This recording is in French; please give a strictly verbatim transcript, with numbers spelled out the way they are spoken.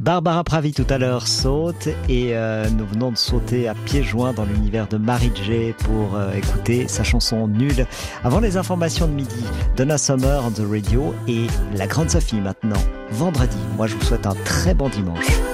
Barbara Pravi tout à l'heure saute et euh, nous venons de sauter à pieds joints dans l'univers de Mary J pour euh, écouter sa chanson Nulle. Avant les informations de midi, Donna Summer on the radio et la grande Sophie maintenant, vendredi. Moi je vous souhaite un très bon dimanche.